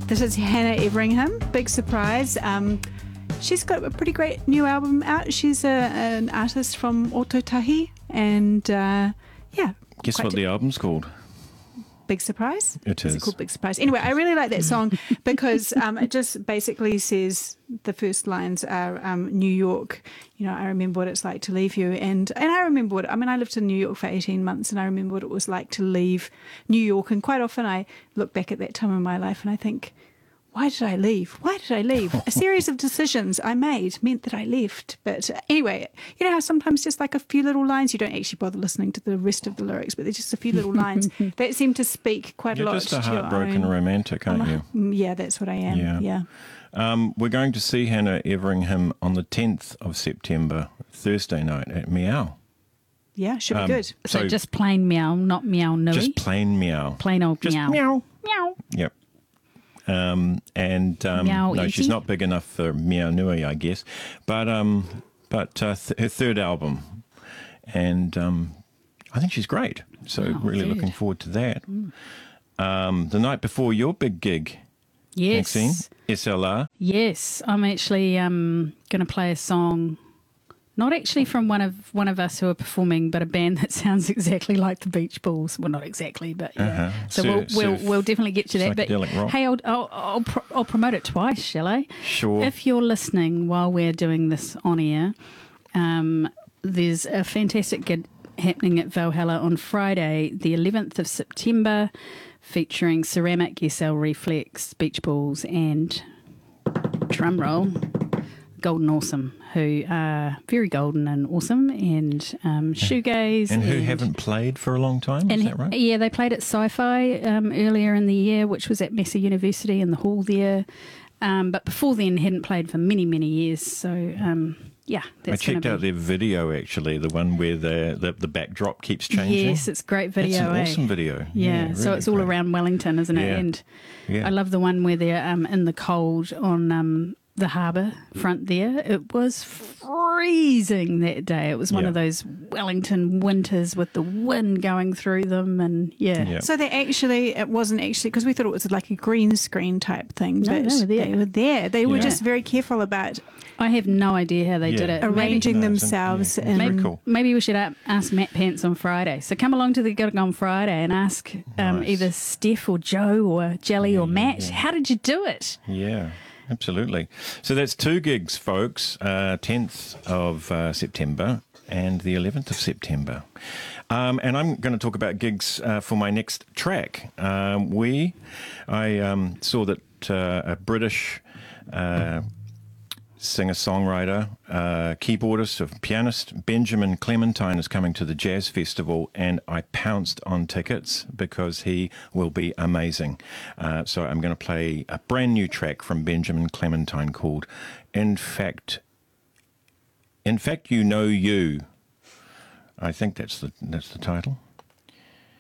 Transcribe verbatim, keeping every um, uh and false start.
This is Hannah Everingham. Big surprise. Um, she's got a pretty great new album out. She's a, an artist from Ototahi, and uh, yeah. Guess what d- the album's called? Big Surprise? It is. is. It called Big Surprise? Anyway, I really like that song because um, it just basically says, the first lines are um, New York, you know, I remember what it's like to leave you. And, and I remember what, I mean, I lived in New York for eighteen months, and I remember what it was like to leave New York. And quite often I look back at that time in my life and I think, why did I leave? Why did I leave? A series of decisions I made meant that I left. But anyway, you know how sometimes just like a few little lines, you don't actually bother listening to the rest of the lyrics, but there's just a few little lines that seem to speak quite You're a lot. just a to your heartbroken own. romantic, aren't you? Mm, Yeah, that's what I am. Yeah. Yeah. Um, we're going to see Hannah Everingham on the tenth of September, Thursday night at Meow. Yeah, should be Um, good. So, So- just plain meow, not meow nui. Just plain Meow. plain old Just meow. meow. Meow. Yep. Um, and um, Meow no, she's Iti? not big enough for Meow Nui, I guess. But um, but uh, th- her third album, and um, I think she's great. So Oh, really good. looking forward to that. Um, the night before your big gig, Yes. Maxine, S L R. Yes, I'm actually um, going to play a song, not actually from one of one of us who are performing, but a band that sounds exactly like the Beach Balls. Well, not exactly, but yeah. Uh-huh. So Sur- we'll, we'll surf- we'll definitely get to that. But psychedelic rock. hey, I'll I'll, I'll, pro- I'll promote it twice, shall I? Sure. If you're listening while we're doing this on air, um, there's a fantastic gig happening at Valhalla on Friday, the eleventh of September, featuring Ceramic, S L Reflex, Beach Balls, and drumroll, Golden Awesome, who are very golden and awesome, and um, shoegaze. And who haven't played for a long time, is and that right? Yeah, they played at Sci-Fi um, earlier in the year, which was at Massey University in the hall there. Um, but before then, hadn't played for many, many years. So, um, yeah, that's I checked gonna out be, their video, actually, the one where the, the, the backdrop keeps changing. Yes, it's a great video. It's an eh? awesome video. Yeah, so really it's all great. around Wellington, isn't it? Yeah. And Yeah. I love the one where they're um, in the cold on um, the harbour front there. It was freezing that day. It was one Yeah. of those Wellington winters with the wind going through them, and yeah. Yeah. So they actually, it wasn't actually, because we thought it was like a green screen type thing, No, but they were there. they were there. They were Yeah. just very careful about I have no idea how they Yeah. did it. arranging No, it's- themselves. yeah, it's and very Maybe, cool. maybe we should a- ask Matt Pence on Friday. So come along to the gig on Friday and ask um, Nice. either Steph or Joe or Jelly or Yeah, Matt, yeah. how did you do it? Yeah, absolutely. So that's two gigs, folks. Uh, tenth of uh, September and the eleventh of September. Um, and I'm going to talk about gigs uh, for my next track. Um, we, I um, saw that uh, a British uh, singer-songwriter, uh, keyboardist, of pianist Benjamin Clementine is coming to the Jazz Festival, and I pounced on tickets because he will be amazing. Uh, so I'm going to play a brand new track from Benjamin Clementine called In Fact, In Fact You Know You. I think that's the that's the title.